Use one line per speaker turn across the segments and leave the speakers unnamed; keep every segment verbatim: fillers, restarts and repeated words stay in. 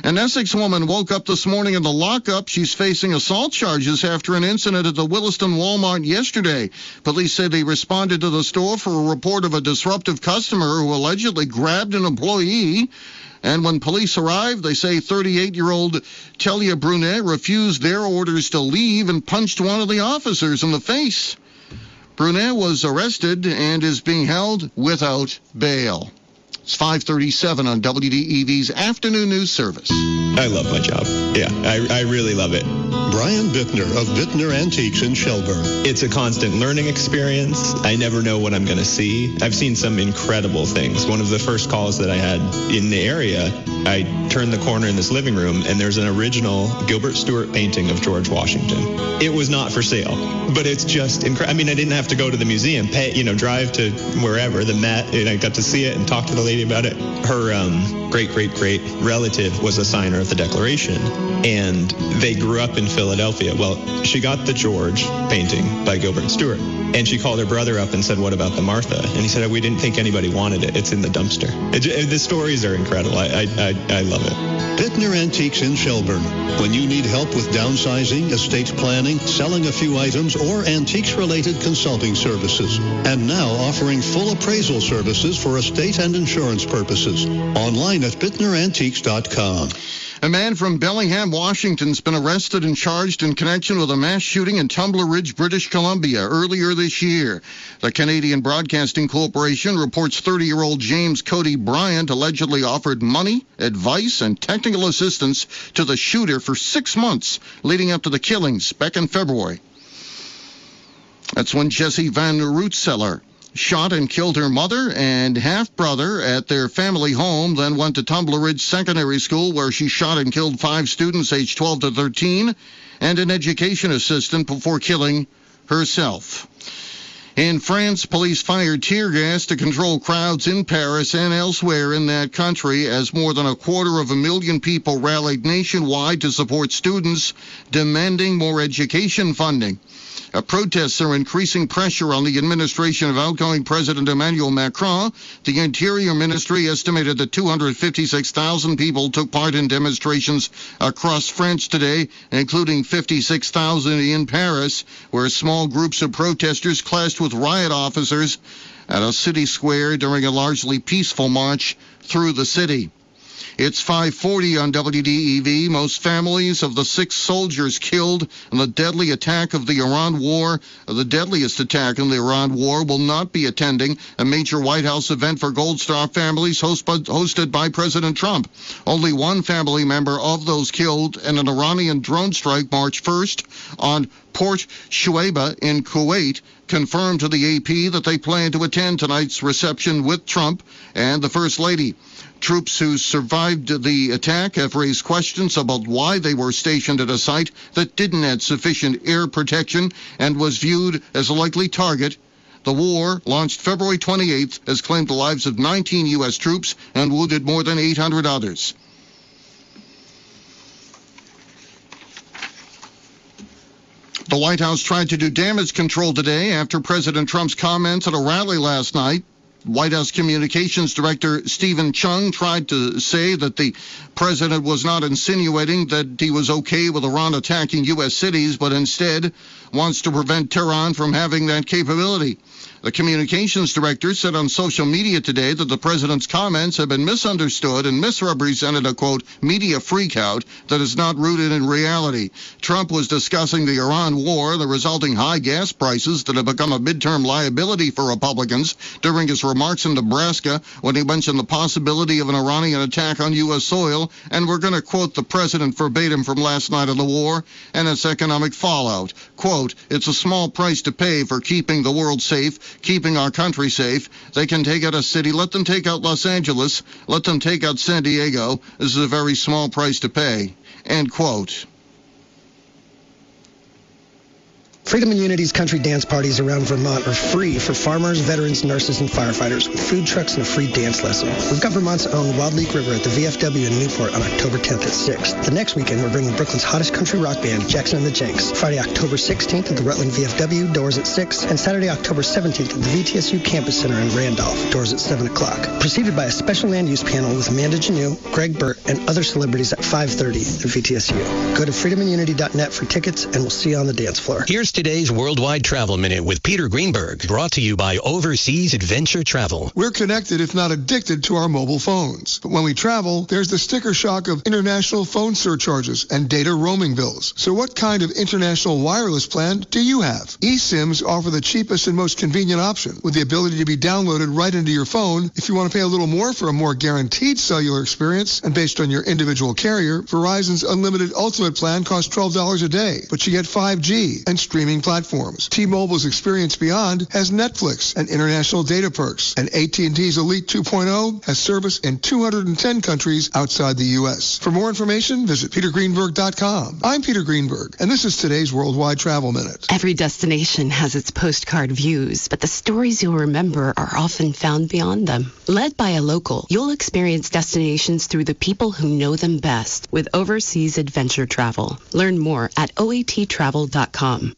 An Essex woman woke up this morning in the lockup. She's facing assault charges after an incident at the Williston Walmart yesterday. Police say they responded to the store for a report of a disruptive customer who allegedly grabbed an employee. And when police arrived, they say thirty-eight-year-old Telia Brunet refused their orders to leave and punched one of the officers in the face. Brunet was arrested and is being held without bail. It's five thirty-seven on W D E V's Afternoon News Service.
I love my job. Yeah, I, I really love it.
Brian Bittner of Bittner Antiques in Shelburne.
It's a constant learning experience. I never know what I'm going to see. I've seen some incredible things. One of the first calls that I had in the area, I turned the corner in this living room, and there's an original Gilbert Stuart painting of George Washington. It was not for sale, but it's just incredible. I mean, I didn't have to go to the museum, pay, you know, drive to wherever, the Met, and I got to see it and talk to the lady about it. Her um, great-great-great relative was a signer of the Declaration, and they grew up in Philadelphia. Well, she got the George painting by Gilbert Stuart, and she called her brother up and said, "What about the Martha?" And he said, "We didn't think anybody wanted it. It's in the dumpster." It, it, the stories are incredible. I, I, I, I love it.
Bittner Antiques in Shelburne. When you need help with downsizing, estate planning, selling a few items, or antiques-related consulting services. And now offering full appraisal services for estate and insurance purposes. Online at bittner antiques dot com.
A man from Bellingham, Washington's been arrested and charged in connection with a mass shooting in Tumbler Ridge, British Columbia, earlier this year. The Canadian Broadcasting Corporation reports thirty-year-old James Cody Bryant allegedly offered money, advice, and technical assistance to the shooter for six months leading up to the killings back in February. That's when Jesse Van Rootseller shot and killed her mother and half-brother at their family home, then went to Tumbler Ridge Secondary School where she shot and killed five students aged twelve to thirteen and an education assistant before killing herself. In France, police fired tear gas to control crowds in Paris and elsewhere in that country as more than a quarter of a million people rallied nationwide to support students demanding more education funding. Uh, protests are increasing pressure on the administration of outgoing President Emmanuel Macron. The Interior Ministry estimated that two hundred fifty-six thousand people took part in demonstrations across France today, including fifty-six thousand in Paris, where small groups of protesters clashed with riot officers at a city square during a largely peaceful march through the city. It's five forty on W D E V. Most families of the six soldiers killed in the deadly attack of the Iran war, the deadliest attack in the Iran war, will not be attending a major White House event for Gold Star families host, hosted by President Trump. Only one family member of those killed in an Iranian drone strike March first on Port Shuaibah in Kuwait confirmed to the A P that they plan to attend tonight's reception with Trump and the First Lady. Troops who survived the attack have raised questions about why they were stationed at a site that didn't have sufficient air protection and was viewed as a likely target. The war, launched February twenty-eighth, has claimed the lives of nineteen U S troops and wounded more than eight hundred others. The White House tried to do damage control today after President Trump's comments at a rally last night. White House Communications Director Stephen Chung tried to say that the president was not insinuating that he was okay with Iran attacking U S cities, but instead wants to prevent Tehran from having that capability. The communications director said on social media today that the president's comments have been misunderstood and misrepresented a, quote, media freakout that is not rooted in reality. Trump was discussing the Iran war, the resulting high gas prices that have become a midterm liability for Republicans during his remarks in Nebraska when he mentioned the possibility of an Iranian attack on U S soil, and we're going to quote the president verbatim from last night of the war and its economic fallout. Quote, it's a small price to pay for keeping the world safe, keeping our country safe. They can take out a city. Let them take out Los Angeles. Let them take out San Diego. This is a very small price to pay. End quote.
Freedom and Unity's country dance parties around Vermont are free for farmers, veterans, nurses, and firefighters with food trucks and a free dance lesson. We've got Vermont's own Wild Leak River at the V F W in Newport on October tenth at six. The next weekend, we're bringing Brooklyn's hottest country rock band, Jackson and the Jenks. Friday, October sixteenth at the Rutland V F W, doors at six. And Saturday, October seventeenth at the V T S U Campus Center in Randolph, doors at seven o'clock. Preceded by a special land use panel with Amanda Janeau, Greg Burt, and other celebrities at five thirty at V T S U. Go to freedom and unity dot net for tickets, and we'll see you on the dance floor.
Here's today's Worldwide Travel Minute with Peter Greenberg, brought to you by Overseas Adventure Travel.
We're connected, if not addicted, to our mobile phones. But when we travel, there's the sticker shock of international phone surcharges and data roaming bills. So what kind of international wireless plan do you have? eSIMs offer the cheapest and most convenient option, with the ability to be downloaded right into your phone. If you want to pay a little more for a more guaranteed cellular experience, and based on your individual carrier, Verizon's Unlimited Ultimate plan costs twelve dollars a day, but you get five G and streaming platforms. T-Mobile's Experience Beyond has Netflix and international data perks, and A T and T's Elite two point oh has service in two hundred ten countries outside the U S. For more information, visit peter greenberg dot com. I'm Peter Greenberg, and this is today's Worldwide Travel Minute.
Every destination has its postcard views, but the stories you'll remember are often found beyond them. Led by a local, you'll experience destinations through the people who know them best with Overseas Adventure Travel. Learn more at O A T travel dot com.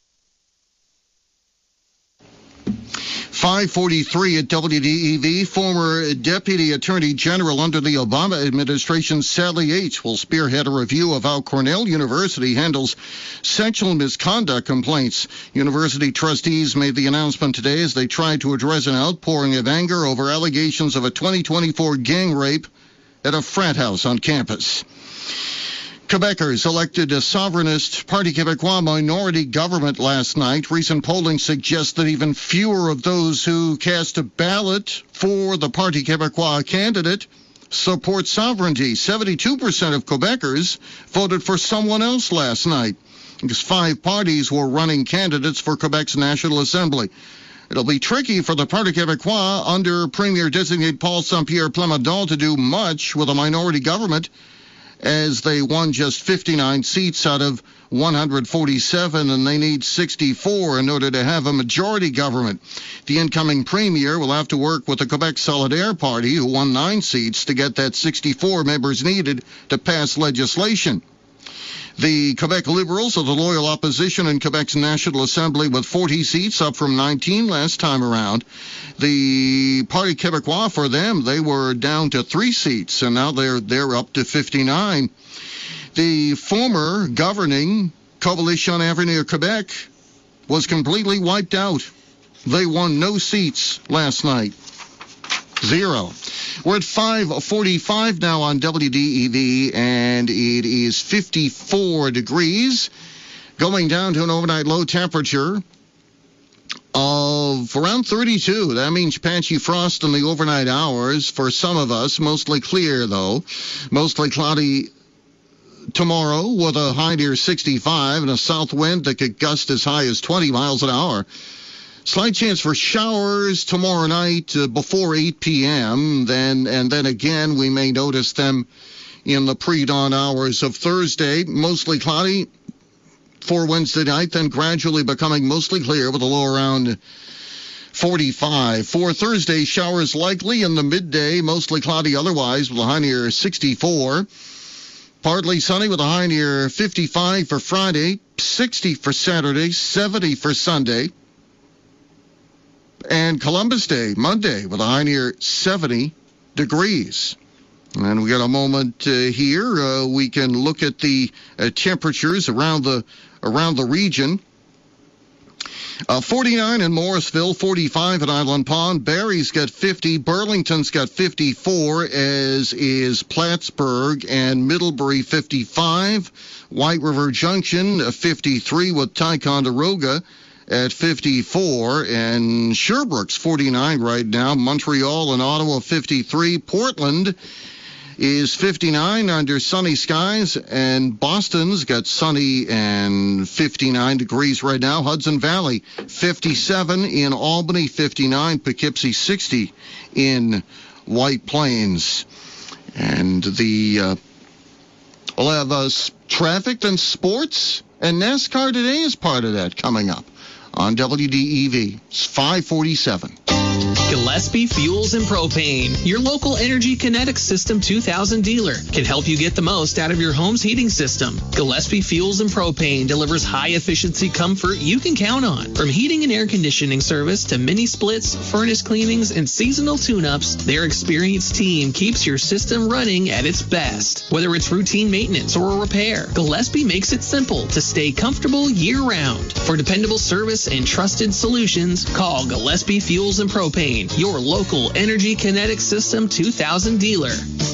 five forty-three at W D E V. Former Deputy Attorney General under the Obama administration, Sally Yates, will spearhead a review of how Cornell University handles sexual misconduct complaints. University trustees made the announcement today as they tried to address an outpouring of anger over allegations of a twenty twenty-four gang rape at a frat house on campus. Quebecers elected a sovereignist Parti Québécois minority government last night. Recent polling suggests that even fewer of those who cast a ballot for the Parti Québécois candidate support sovereignty. seventy-two percent of Quebecers voted for someone else last night, because five parties were running candidates for Quebec's National Assembly. It'll be tricky for the Parti Québécois under Premier-designate Paul Saint-Pierre Plamondon to do much with a minority government, as they won just fifty-nine seats out of one hundred forty-seven, and they need sixty-four in order to have a majority government. The incoming premier will have to work with the Quebec Solidaire Party, who won nine seats, to get that sixty-four members needed to pass legislation. The Quebec Liberals are the loyal opposition in Quebec's National Assembly with forty seats, up from nineteen last time around. The Parti Québécois, for them, they were down to three seats, and now they're they're up to fifty-nine. The former governing Coalition Avenir Quebec was completely wiped out. They won no seats last night. Zero. We're at five forty-five now on W D E V, and it is fifty-four degrees, going down to an overnight low temperature of around thirty-two. That means patchy frost in the overnight hours for some of us. Mostly clear, though. Mostly cloudy tomorrow with a high near sixty-five and a south wind that could gust as high as twenty miles an hour. Slight chance for showers tomorrow night uh, before eight p.m. Then and then again, we may notice them in the pre-dawn hours of Thursday. Mostly cloudy for Wednesday night, then gradually becoming mostly clear with a low around forty-five. For Thursday, showers likely in the midday, mostly cloudy otherwise with a high near sixty-four. Partly sunny with a high near fifty-five for Friday, sixty for Saturday, seventy for Sunday. And Columbus Day, Monday, with a high near seventy degrees. And we got a moment uh, here. Uh, we can look at the uh, temperatures around the around the region. Uh, forty-nine in Morrisville, forty-five at Island Pond. Barrie's got fifty. Burlington's got fifty-four, as is Plattsburgh and Middlebury, fifty-five. White River Junction, uh, fifty-three, with Ticonderoga at fifty-four, and Sherbrooke's forty-nine right now. Montreal and Ottawa fifty-three. Portland is fifty-nine under sunny skies, and Boston's got sunny and fifty-nine degrees right now. Hudson Valley fifty-seven, in Albany fifty-nine, Poughkeepsie sixty in White Plains. And the uh, we'll have uh, traffic and sports, and NASCAR today is part of that coming up. on W D E V. It's five forty-seven.
Gillespie Fuels and Propane, your local Energy Kinetic System two thousand dealer, can help you get the most out of your home's heating system. Gillespie Fuels and Propane delivers high-efficiency comfort you can count on. From heating and air conditioning service to mini splits, furnace cleanings, and seasonal tune-ups, their experienced team keeps your system running at its best. Whether it's routine maintenance or a repair, Gillespie makes it simple to stay comfortable year-round. For dependable service and trusted solutions, call Gillespie Fuels and Propane, your local Energy Kinetic System two thousand dealer.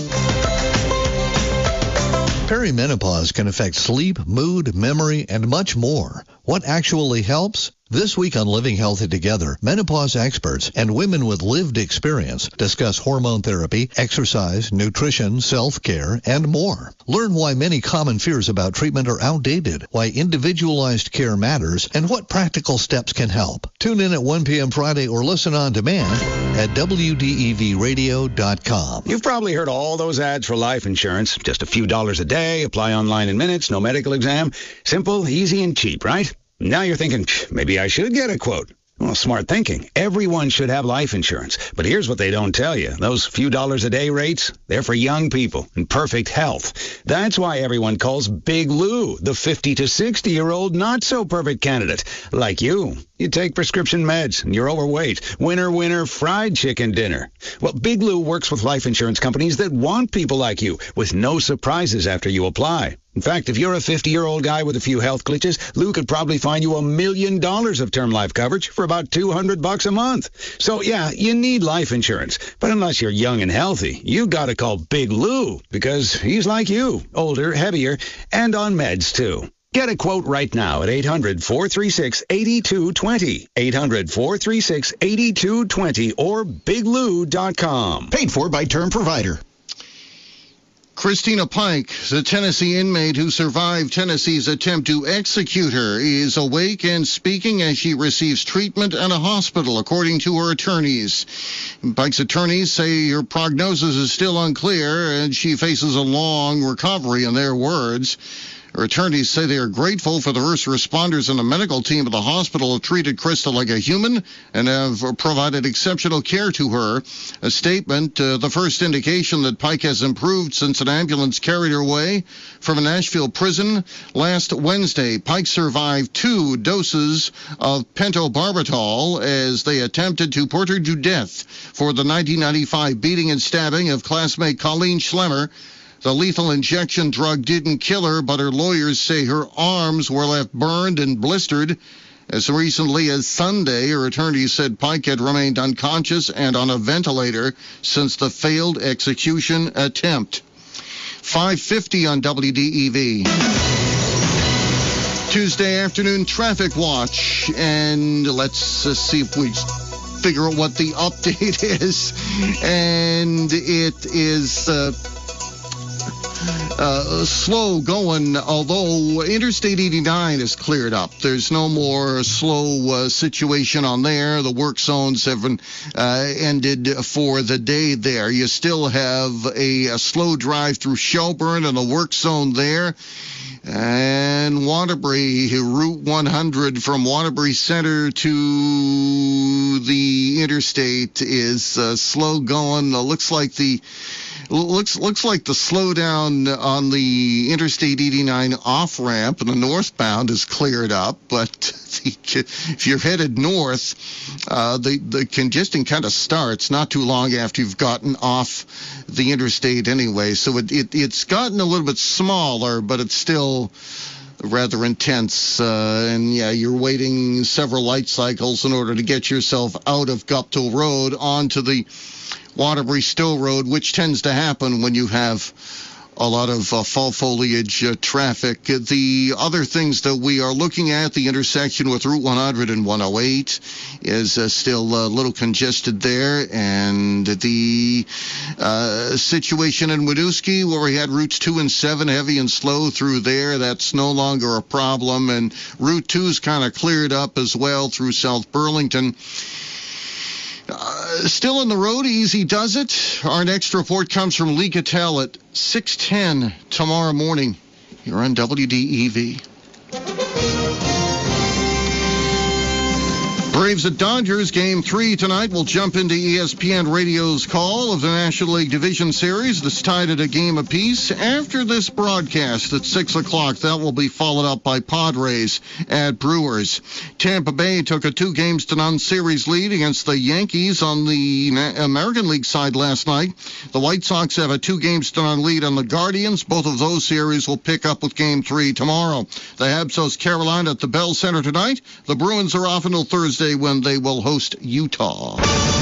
Perimenopause can affect sleep, mood, memory, and much more. What actually helps? This week on Living Healthy Together, menopause experts and women with lived experience discuss hormone therapy, exercise, nutrition, self-care, and more. Learn why many common fears about treatment are outdated, why individualized care matters, and what practical steps can help. Tune in at one p.m. Friday or listen on demand at W D E V radio dot com.
You've probably heard all those ads for life insurance. Just a few dollars a day, apply online in minutes, no medical exam. Simple, easy, and cheap, right? Now you're thinking, maybe I should get a quote. Well, smart thinking. Everyone should have life insurance. But here's what they don't tell you. Those few dollars a day rates, they're for young people in perfect health. That's why everyone calls Big Lou the fifty to sixty-year-old not-so-perfect candidate. Like you. You take prescription meds, and you're overweight. Winner, winner, fried chicken dinner. Well, Big Lou works with life insurance companies that want people like you, with no surprises after you apply. In fact, if you're a fifty-year-old guy with a few health glitches, Lou could probably find you a million dollars of term life coverage for about two hundred bucks a month. So, yeah, you need life insurance. But unless you're young and healthy, you gotta call Big Lou, because he's like you, older, heavier, and on meds, too. Get a quote right now at eight hundred, four three six, eight two two zero, eight hundred, four three six, eight two two zero, or big lou dot com.
Paid for by Term Provider. Christina Pike, the Tennessee inmate who survived Tennessee's attempt to execute her, is awake and speaking as she receives treatment at a hospital, according to her attorneys. Pike's attorneys say her prognosis is still unclear and she faces a long recovery, in their words. Her attorneys say they are grateful for the first responders and the medical team at the hospital who treated Krista like a human and have provided exceptional care to her. A statement, uh, the first indication that Pike has improved since an ambulance carried her away from a Nashville prison last Wednesday. Pike survived two doses of pentobarbital as they attempted to put her to death for the nineteen ninety-five beating and stabbing of classmate Colleen Schlemmer. The lethal injection drug didn't kill her, but her lawyers say her arms were left burned and blistered. As recently as Sunday, her attorneys said Pike had remained unconscious and on a ventilator since the failed execution attempt. five fifty on W D E V. Tuesday afternoon traffic watch, and let's uh, see if we figure out what the update is. And it is... Uh, Uh, slow going, although Interstate eighty-nine is cleared up. There's no more slow uh, situation on there. The work zones have been, uh, ended for the day there. You still have a, a slow drive through Shelburne and a work zone there. And Waterbury, Route one hundred from Waterbury Center to the interstate is uh, slow going. It looks like the Looks looks like the slowdown on the Interstate eighty-nine off-ramp and the northbound is cleared up, but the, if you're headed north, uh, the, the congestion kind of starts not too long after you've gotten off the interstate anyway. So it, it, it's gotten a little bit smaller, but it's still rather intense. Uh, and, yeah, you're waiting several light cycles in order to get yourself out of Guptill Road onto the Waterbury Stowe Road, which tends to happen when you have a lot of uh, fall foliage uh, traffic. The other things that we are looking at, the intersection with Route one hundred and one oh eight is uh, still a little congested there. And the uh, situation in Winooski, where we had routes two and seven heavy and slow through there, that's no longer a problem. And Route two's kind of cleared up as well through South Burlington. Uh, still on the road, easy does it. Our next report comes from Lee Cattell at six ten tomorrow morning. You're on W D E V. Braves at Dodgers, game three tonight. We'll jump into E S P N Radio's call of the National League Division Series that's tied at a game apiece. After this broadcast at six o'clock, that will be followed up by Padres at Brewers. Tampa Bay took a two games to none series lead against the Yankees on the American League side last night. The White Sox have a two games to none lead on the Guardians. Both of those series will pick up with game three tomorrow. The Habs host Carolina at the Bell Center tonight. The Bruins are off until Thursday when they will host Utah.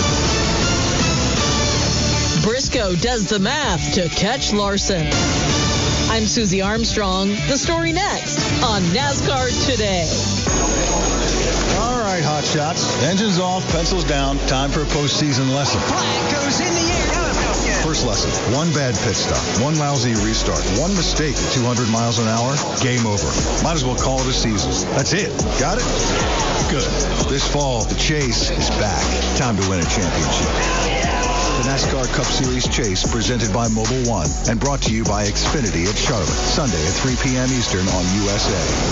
Briscoe does the math to catch Larson. I'm Susie Armstrong. The story next on NASCAR Today.
All right, hot shots. Engines off, pencils down. Time for a postseason lesson.
Flag goes in the air.
First lesson, one bad pit stop, one lousy restart, one mistake at two hundred miles an hour, game over. Might as well call it a season. That's it. Got it? Good. This fall, the Chase is back. Time to win a championship. The NASCAR Cup Series Chase, presented by Mobil One and brought to you by Xfinity at Charlotte, Sunday at three p.m. Eastern on U S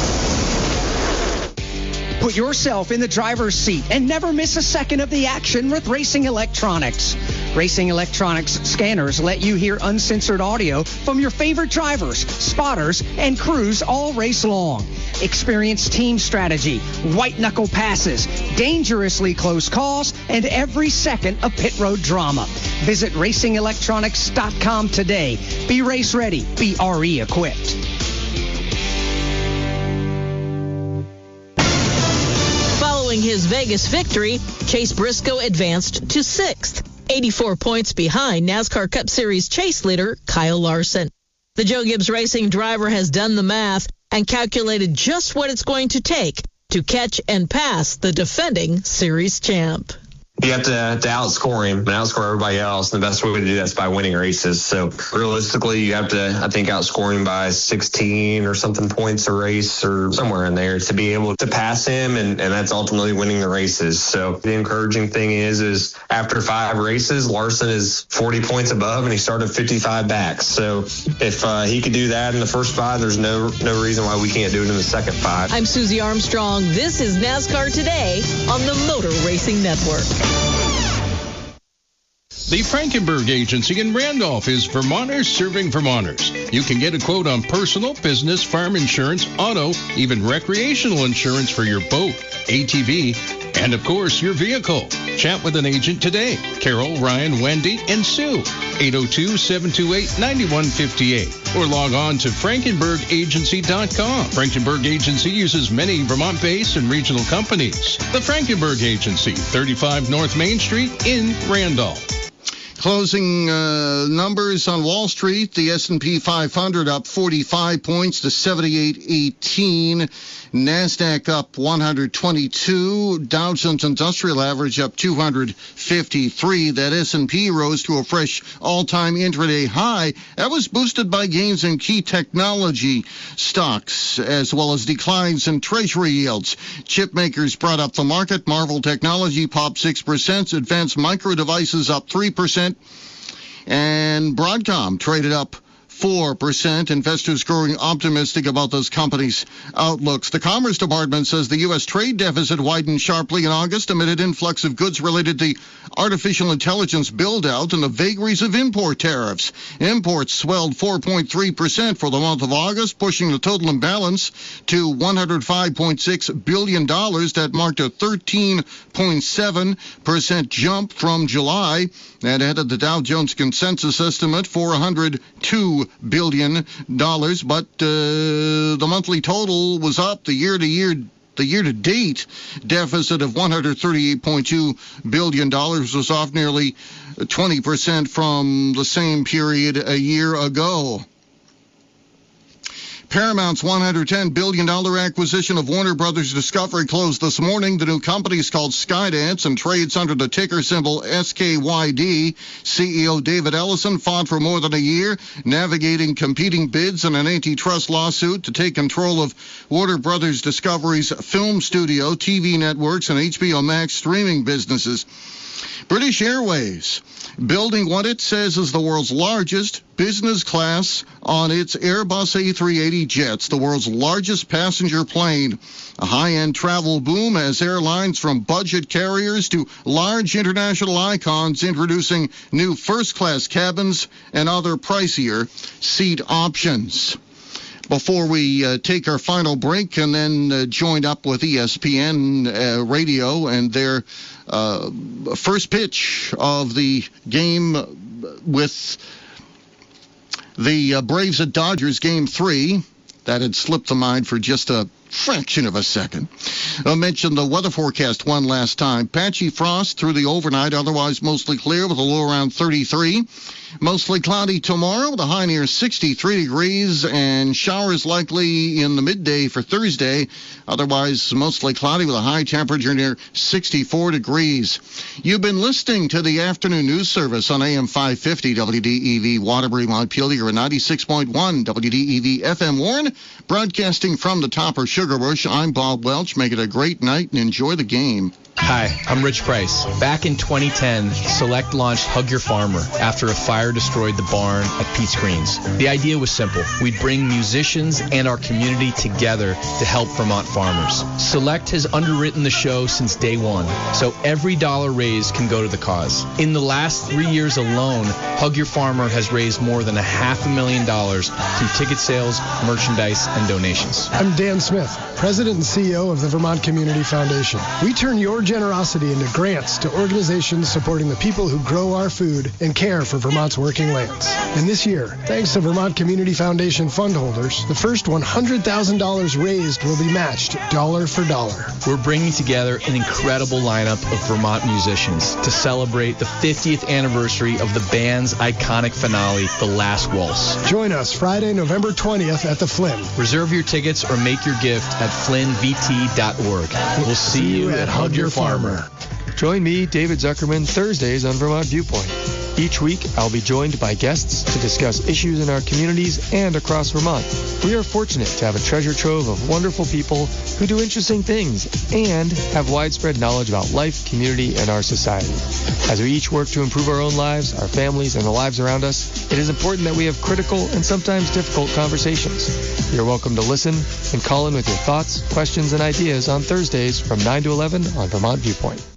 A.
Put yourself in the driver's seat and never miss a second of the action with Racing Electronics. Racing Electronics scanners let you hear uncensored audio from your favorite drivers, spotters, and crews all race long. Experience team strategy, white-knuckle passes, dangerously close calls, and every second of pit road drama. Visit racing electronics dot com today. Be race ready. Be R E equipped.
Following his Vegas victory, Chase Briscoe advanced to sixth, eighty-four points behind NASCAR Cup Series Chase leader Kyle Larson. The Joe Gibbs Racing driver has done the math and calculated just what it's going to take to catch and pass the defending series champ.
You have to, to outscore him and outscore everybody else, and the best way to do that is by winning races. So realistically, you have to, I think, outscore him by sixteen or something points a race or somewhere in there to be able to pass him, and, and that's ultimately winning the races. So the encouraging thing is, is after five races, Larson is forty points above, and he started fifty-five back. So if uh, he could do that in the first five, there's no no reason why we can't do it in the second five.
I'm Susie Armstrong. This is NASCAR Today on the Motor Racing Network.
The Frankenberg Agency in Randolph is Vermonters serving Vermonters. You can get a quote on personal, business, farm insurance, auto, even recreational insurance for your boat, A T V, and of course your vehicle. Chat with an agent today. Carol, Ryan, Wendy, and Sue. eight oh two, seven two eight, nine one five eight. Or log on to frankenberg agency dot com. Frankenberg Agency uses many Vermont-based and regional companies. The Frankenberg Agency, thirty-five North Main Street in Randolph.
Closing uh, numbers on Wall Street, the S and P five hundred up forty-five points to seventy-eight eighteen. NASDAQ up one hundred twenty-two. Dow Jones Industrial Average up two hundred fifty-three. That S and P rose to a fresh all-time intraday high. That was boosted by gains in key technology stocks, as well as declines in Treasury yields. Chip makers brought up the market. Marvell Technology popped six percent. Advanced Micro Devices up three percent. And Broadcom traded up four percent. Investors growing optimistic about those companies' outlooks. The Commerce Department says the U S trade deficit widened sharply in August amid an influx of goods related to artificial intelligence build-out and the vagaries of import tariffs. Imports swelled four point three percent for the month of August, pushing the total imbalance to one hundred five point six billion dollars. That marked a thirteen point seven percent jump from July. That added the Dow Jones consensus estimate for one hundred two billion dollars, but uh, the monthly total was up. The year-to-year The year-to-date deficit of one hundred thirty-eight point two billion dollars was off nearly twenty percent from the same period a year ago. Paramount's one hundred ten billion dollars acquisition of Warner Brothers Discovery closed this morning. The new company is called Skydance and trades under the ticker symbol S K Y D. C E O David Ellison fought for more than a year, navigating competing bids and an antitrust lawsuit to take control of Warner Brothers Discovery's film studio, T V networks, and H B O Max streaming businesses. British Airways building what it says is the world's largest business class on its Airbus A three eighty jets, the world's largest passenger plane. A high-end travel boom as airlines from budget carriers to large international icons introducing new first-class cabins and other pricier seat options. Before we uh, take our final break and then uh, join up with E S P N uh, Radio and their uh, first pitch of the game with the uh, Braves at Dodgers, Game three. That had slipped the mind for just a fraction of a second. I mentioned the weather forecast one last time. Patchy frost through the overnight, otherwise mostly clear with a low around thirty-three. Mostly cloudy tomorrow with a high near sixty-three degrees, and showers likely in the midday for Thursday. Otherwise mostly cloudy with a high temperature near sixty-four degrees. You've been listening to the afternoon news service on A M five fifty W D E V Waterbury Montpelier and ninety-six point one W D E V F M Warren. Broadcasting from the Topper Sugar Bush, I'm Bob Welch. Make it a great night and enjoy the game.
Hi, I'm Rich Price. Back in twenty ten, Select launched Hug Your Farmer after a fire destroyed the barn at Pete's Greens. The idea was simple. We'd bring musicians and our community together to help Vermont farmers. Select has underwritten the show since day one, so every dollar raised can go to the cause. In the last three years alone, Hug Your Farmer has raised more than a half a million dollars through ticket sales, merchandise, and donations.
I'm Dan Smith, President and C E O of the Vermont Community Foundation. We turn your generosity into grants to organizations supporting the people who grow our food and care for Vermont's working lands. And this year, thanks to Vermont Community Foundation fund holders, the first one hundred thousand dollars raised will be matched dollar for dollar.
We're bringing together an incredible lineup of Vermont musicians to celebrate the fiftieth anniversary of the band's iconic finale, The Last Waltz.
Join us Friday, November twentieth at the Flynn.
Reserve your tickets or make your gift at flynn v t dot org. We'll see you at Hug Your Farmer.
Join me, David Zuckerman, Thursdays on Vermont Viewpoint. Each week, I'll be joined by guests to discuss issues in our communities and across Vermont. We are fortunate to have a treasure trove of wonderful people who do interesting things and have widespread knowledge about life, community, and our society. As we each work to improve our own lives, our families, and the lives around us, it is important that we have critical and sometimes difficult conversations. You're welcome to listen and call in with your thoughts, questions, and ideas on Thursdays from nine to eleven on Vermont Viewpoint.